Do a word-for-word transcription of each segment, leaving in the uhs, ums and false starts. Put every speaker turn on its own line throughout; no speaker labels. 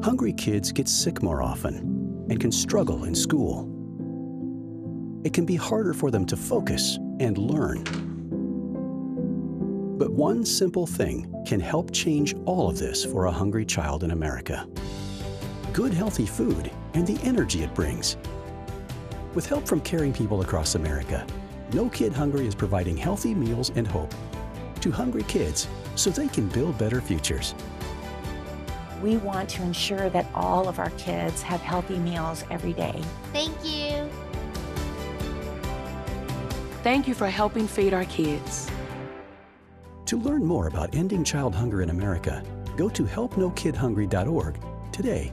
hungry kids get sick more often and can struggle in school. It can be harder for them to focus and learn. But one simple thing can help change all of this for a hungry child in America. Good, healthy food and the energy it brings. With help from caring people across America, No Kid Hungry is providing healthy meals and hope to hungry kids so they can build better futures.
We want to ensure that all of our kids have healthy meals every day.
Thank you.
Thank you for helping feed our kids.
To learn more about ending child hunger in America, go to help no kid hungry dot org today.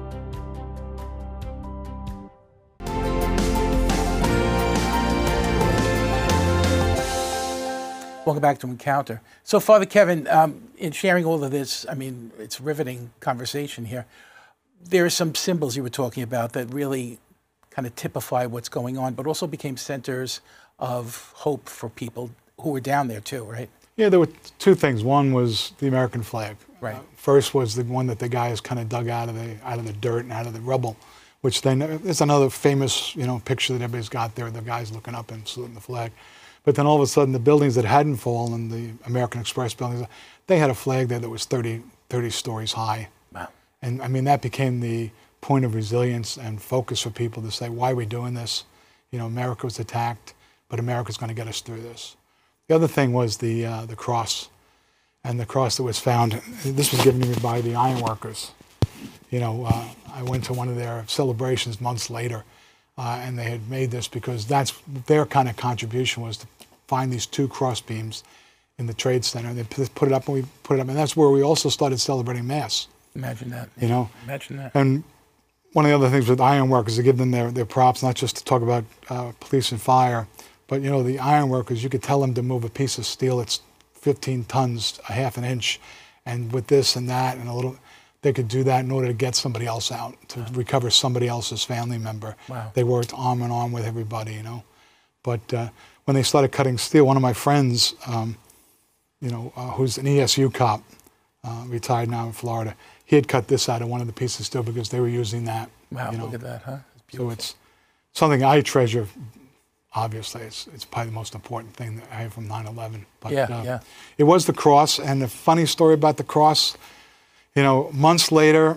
Welcome back to Encounter. So, Father Kevin, um, in sharing all of this, I mean, it's riveting conversation here. There are some symbols you were talking about that really kind of typify what's going on, but also became centers of hope for people who were down there too, right?
Yeah, there were two things. One was the American flag.
Right.
Uh, first was the one that the guys kind of dug out of the out of the dirt and out of the rubble, which then is another famous, you know, picture that everybody's got there. The guys looking up and saluting the flag. But then all of a sudden, the buildings that hadn't fallen, the American Express buildings, they had a flag there that was thirty, thirty stories high.
Wow.
And I mean, that became the point of resilience and focus for people to say, why are we doing this? You know, America was attacked, but America's going to get us through this. The other thing was the uh, the cross, and the cross that was found. This was given to me by the ironworkers. You know, uh, I went to one of their celebrations months later, uh, and they had made this because that's their kind of contribution was to find these two cross beams in the Trade Center. They put it up, and we put it up, and that's where we also started celebrating Mass.
Imagine that.
You know,
imagine that.
And one of the other things with ironworkers, to give them their, their props, not just to talk about uh, police and fire, but you know, the ironworkers, you could tell them to move a piece of steel that's fifteen tons, a half an inch, and with this and that and a little, they could do that in order to get somebody else out, to wow. recover somebody else's family member.
Wow.
They worked arm in arm with everybody, you know. But uh, when they started cutting steel, one of my friends, um, you know, uh, who's an E S U cop, uh, retired now in Florida, he had cut this out of one of the pieces of steel because they were using that.
Wow,
you know?
look at that, huh? It's
so it's something I treasure. Obviously, it's, it's probably the most important thing that I have from nine eleven. But
yeah,
uh,
yeah.
It was the cross, and the funny story about the cross, you know, months later,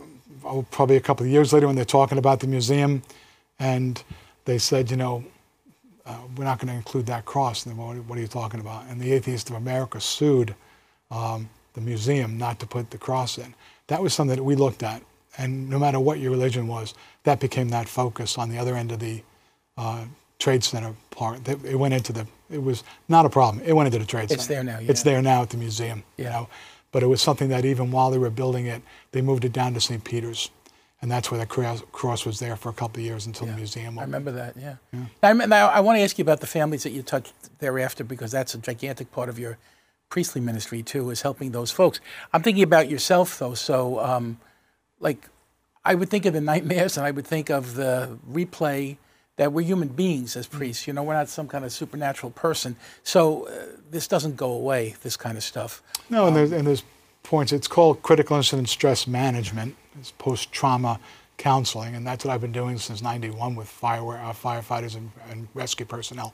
uh, probably a couple of years later when they're talking about the museum, and they said, you know, uh, we're not going to include that cross. And then, what, what are you talking about? And the Atheists of America sued um, the museum not to put the cross in. That was something that we looked at, and no matter what your religion was, that became that focus on the other end of the uh, Trade Center part. It went into the, it was not a problem. It went into the Trade Center.
It's there now, yeah.
It's there now at the museum,
yeah.
you know. But it was something that even while they were building it, they moved it down to Saint Peter's. And that's where the cross was there for a couple of years until
yeah.
the museum opened.
I remember that, yeah.
yeah.
Now, now, I want to ask you about the families that you touched thereafter, because that's a gigantic part of your priestly ministry, too, is helping those folks. I'm thinking about yourself, though. So, um, like, I would think of the nightmares, and I would think of the replay that we're human beings as priests. You know, we're not some kind of supernatural person. So uh, this doesn't go away, this kind of stuff.
No, and, um, there's, and there's points. It's called critical incident stress management. It's post-trauma counseling, and that's what I've been doing since ninety-one with fire, uh, firefighters and, and rescue personnel.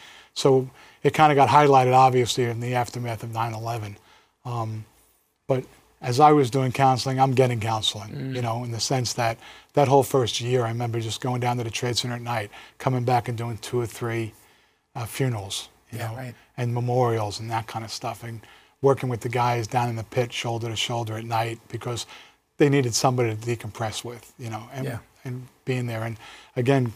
So it kind of got highlighted, obviously, in the aftermath of nine eleven. Um, but as I was doing counseling, I'm getting counseling, mm. you know, in the sense that that whole first year, I remember just going down to the Trade Center at night, coming back and doing two or three uh, funerals, you
yeah,
know,
right.
and memorials and that kind of stuff, and working with the guys down in the pit, shoulder to shoulder at night, because they needed somebody to decompress with, you know, and,
yeah.
and being there. And again,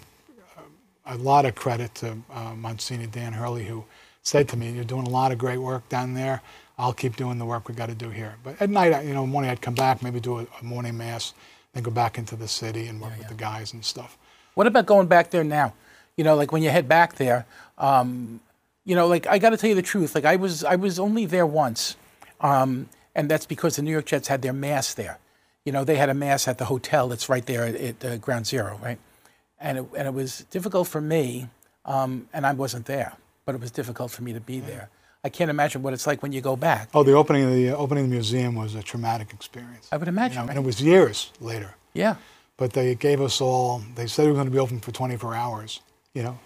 a lot of credit to uh, Monsignor Dan Hurley, who said to me, "You're doing a lot of great work down there. I'll keep doing the work we got to do here." But at night, you know, morning I'd come back, maybe do a, a morning mass, then go back into the city and work yeah, yeah. with the guys and stuff.
What about going back there now? You know, like when you head back there, um, you know, like I got to tell you the truth. Like I was, I was only there once, um, and that's because the New York Jets had their mass there. You know, they had a mass at the hotel that's right there at, at uh, Ground Zero, right? And it, and it was difficult for me, um, and I wasn't there, but it was difficult for me to be there. I can't imagine what it's like when you go back.
Oh, the opening of the uh, opening of the museum was a traumatic experience.
I would imagine.
You know,
right?
and it was years later.
Yeah.
But they gave us all. They said it was going to be open for twenty-four hours. You know.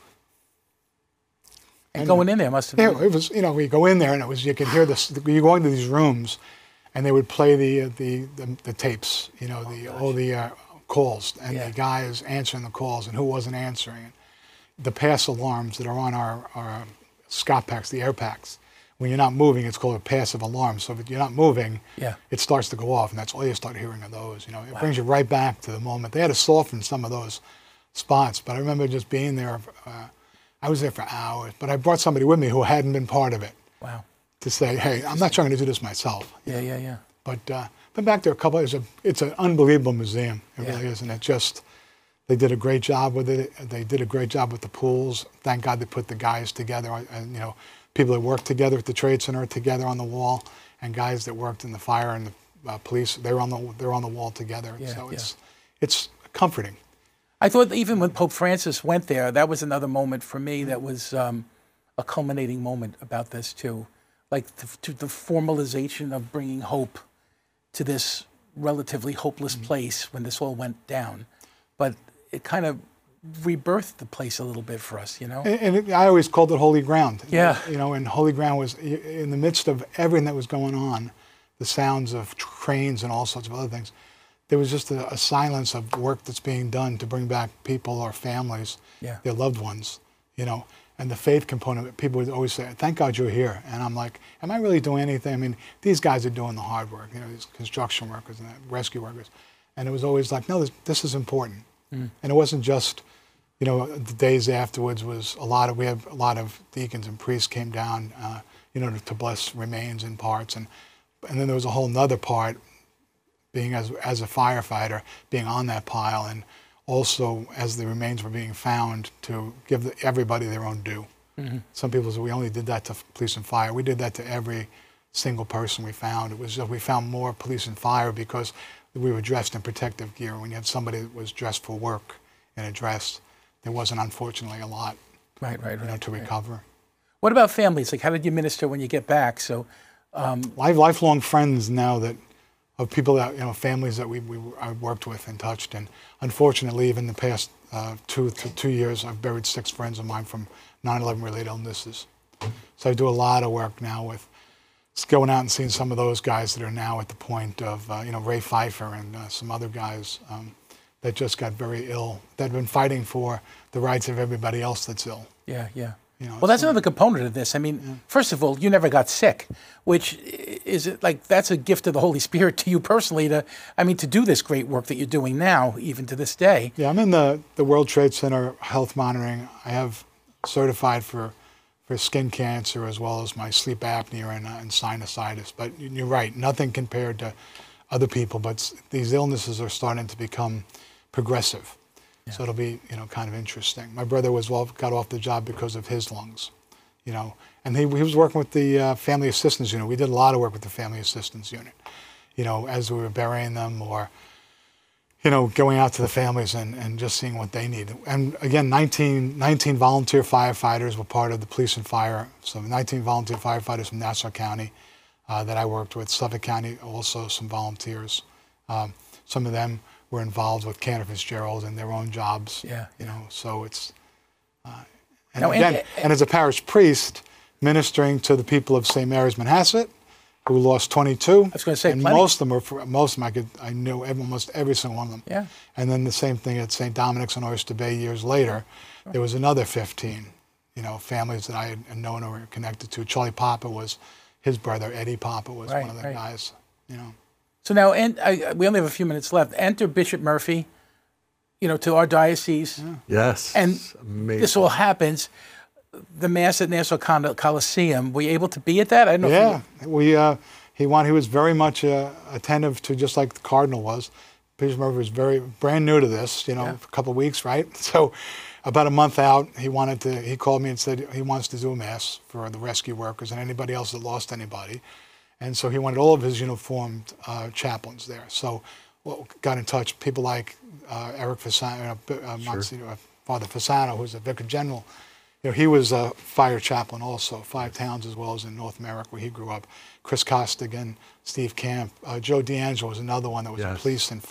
And,
and
going in there must have
Yeah,
been.
it was. You know, we go in there and it was. You could hear this. You go into these rooms, and they would play the uh, the, the the tapes. You know, the all the uh, calls, and
Yeah.
the guys answering the calls and who wasn't answering. The pass alarms that are on our our Scott packs, the air packs. When you're not moving, it's called a passive alarm. So if you're not moving,
Yeah.
it starts to go off, and that's all you start hearing of those. You know, it brings you right back to the moment. They had to soften some of those spots, but I remember just being there. Uh, I was there for hours, but I brought somebody with me who hadn't been part of it
Wow.
to say, "Hey, I'm not trying to do this myself."
Yeah, yeah, yeah.
But uh, been back there a couple. It's a it's an unbelievable museum. It
Yeah.
really is, and it just they did a great job with it. They did a great job with the pools. Thank God they put the guys together. And you know, people that worked together at the Trade Center together on the wall, and guys that worked in the fire and the uh, police. They were on the they're on the wall together.
Yeah,
so
yeah.
it's it's comforting.
I thought that even when Pope Francis went there, that was another moment for me that was um, a culminating moment about this too. Like the, to the formalization of bringing hope to this relatively hopeless
Mm-hmm.
place when this all went down. But it kind of rebirthed the place a little bit for us, you know?
And, and it, I always called it holy ground.
Yeah.
You know, and holy ground was in the midst of everything that was going on, the sounds of trains and all sorts of other things. There was just a, a silence of work that's being done to bring back people or families,
Yeah.
their loved ones, you know. And the faith component, people would always say, "Thank God you're here." And I'm like, am I really doing anything? I mean, these guys are doing the hard work, you know, these construction workers and rescue workers. And it was always like, no, this, this is important. Mm. And it wasn't just, you know, the days afterwards was a lot of, we had a lot of deacons and priests came down, uh, you know, to, to bless remains and parts. And, and then there was a whole nother part, being as, as a firefighter, being on that pile, and also as the remains were being found, to give the, everybody their own due. Mm-hmm. Some people say we only did that to police and fire. We did that to every single person we found. It was just, we found more police and fire because we were dressed in protective gear. When you had somebody that was dressed for work in a dress, there wasn't, unfortunately, a lot
Right, right,
you know,
right.
to
right.
recover.
What about families? Like, how did you minister when you get back? So,
Life, lifelong friends now that of people that, you know, families that we, we I worked with and touched. And unfortunately, even the past uh, two, two, two years, I've buried six friends of mine from nine eleven related illnesses. So I do a lot of work now with just going out and seeing some of those guys that are now at the point of, uh, you know, Ray Pfeiffer and uh, some other guys um, that just got very ill, that have been fighting for the rights of everybody else that's ill.
yeah, yeah.
You know,
Well, that's
so-
another component of this. I mean, first of all, you never got sick, which is it like that's a gift of the Holy Spirit to you personally. To, I mean, to do this great work that you're doing now, even to this day.
Yeah, I'm in the, the World Trade Center health monitoring. I have certified for, for skin cancer as well as my sleep apnea and, uh, and sinusitis. But you're right, nothing compared to other people. But s- these illnesses are starting to become progressive. So it'll be, you know, kind of interesting. My brother was off, got off the job because of his lungs, you know, and he, he was working with the uh, Family Assistance Unit. We did a lot of work with the Family Assistance Unit, you know, as we were burying them or, you know, going out to the families and, and just seeing what they need. And again, nineteen, nineteen volunteer firefighters were part of the police and fire. So nineteen volunteer firefighters from Nassau County uh, that I worked with. Suffolk County, also some volunteers. Um, some of them were involved with Cantor Fitzgerald in their own jobs.
Yeah,
You know, so it's, uh, and
Now, and-
again, and as a parish priest, ministering to the people of Saint Mary's Manhasset, who lost twenty-two. I
was gonna say,
and
plenty.
most of them were, for, most of them I could, I knew every, almost every single one of them.
Yeah.
And then the same thing at Saint Dominic's and Oyster Bay years later, there was another fifteen, you know, families that I had known or were connected to. Charlie Papa was, his brother Eddie Papa was
Right,
one of the
right.
guys, you know.
So now, and I, we only have a few minutes left. Enter Bishop Murphy, you know, to our diocese,
Yes.
and
amazing.
this all happens. The Mass at Nassau Con- Coliseum. Were you able to be at that? I don't know.
Yeah,
If
we uh, he wanted, he was very much uh, attentive to, just like the Cardinal was. Bishop Murphy was very brand new to this, you know,
Yeah.
a couple of weeks, right? So about a month out, he wanted to. He called me and said he wants to do a mass for the rescue workers and anybody else that lost anybody, and so he wanted all of his uniformed uh, chaplains there. So well, got in touch people like uh, Eric Fasano, uh, Monsignor, uh, Father Fasano, who's a vicar general you know, he was a fire chaplain also, five towns as well as in North Merrick where he grew up. Chris Costigan, Steve Camp, uh, Joe D'Angelo was another one that was
Yes.
a police and